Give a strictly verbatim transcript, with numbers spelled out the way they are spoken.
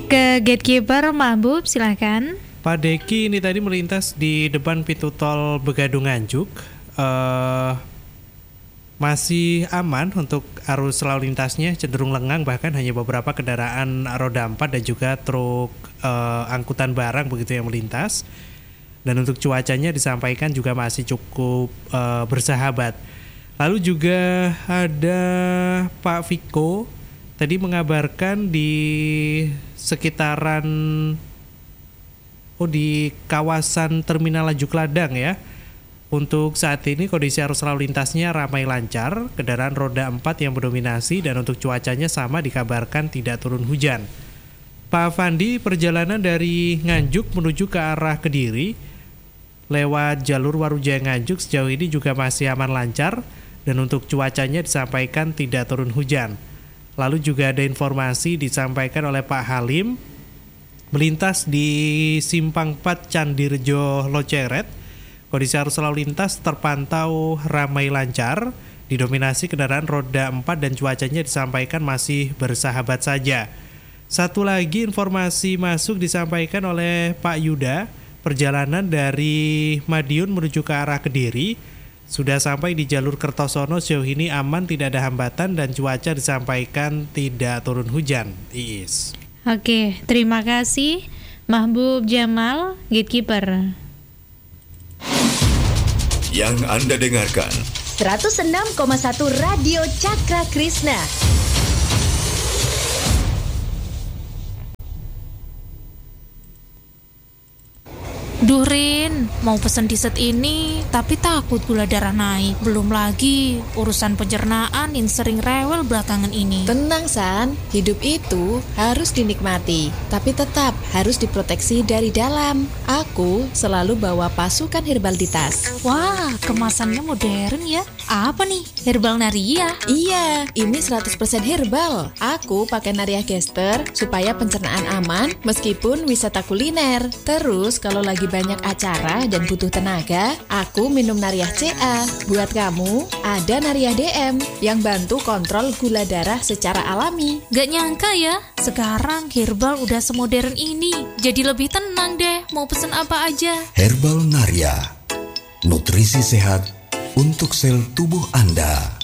ke Gatekeeper Mahbub, silakan. Pak Deki ini tadi melintas di depan pintu tol Begadung Nganjuk. Uh, masih aman untuk arus lalu lintasnya, cenderung lengang, bahkan hanya beberapa kendaraan roda empat dan juga truk uh, angkutan barang begitu yang melintas. Dan untuk cuacanya disampaikan juga masih cukup uh, bersahabat. Lalu juga ada Pak Viko tadi mengabarkan di sekitaran oh di kawasan Terminal Lanjut Ladang ya. Untuk saat ini kondisi arus lalu lintasnya ramai lancar, kendaraan roda empat yang mendominasi, dan untuk cuacanya sama dikabarkan tidak turun hujan. Pak Fandi, perjalanan dari Nganjuk menuju ke arah Kediri lewat jalur Warujaya Nganjuk sejauh ini juga masih aman lancar, dan untuk cuacanya disampaikan tidak turun hujan. Lalu juga ada informasi disampaikan oleh Pak Halim melintas di Simpang empat Candirejo Loceret. Kondisi arus lalu lintas terpantau ramai lancar, didominasi kendaraan roda empat dan cuacanya disampaikan masih bersahabat saja. Satu lagi informasi masuk disampaikan oleh Pak Yuda, perjalanan dari Madiun menuju ke arah Kediri sudah sampai di jalur Kertosono, sejauh ini aman, tidak ada hambatan dan cuaca disampaikan tidak turun hujan. Iis. Oke, terima kasih Mahbub Jamal, Gatekeeper. Yang Anda dengarkan seratus enam koma satu Radio Cakra Krishna. Duh Rin, mau pesen dessert ini tapi takut gula darah naik. Belum lagi urusan pencernaan yang sering rewel belakangan ini. Tenang San, hidup itu harus dinikmati, tapi tetap harus diproteksi dari dalam. Aku selalu bawa pasukan herbal di tas. Wah, kemasannya modern ya. Apa nih? Herbal Naria? Iya, ini seratus persen herbal. Aku pakai Naria Gester supaya pencernaan aman meskipun wisata kuliner. Terus kalau lagi banyak acara dan butuh tenaga, aku minum Nariah C A. Buat kamu, ada Nariah D M yang bantu kontrol gula darah secara alami. Gak nyangka ya, sekarang herbal udah semodern ini. Jadi lebih tenang deh, mau pesen apa aja. Herbal Naria, nutrisi sehat untuk sel tubuh Anda.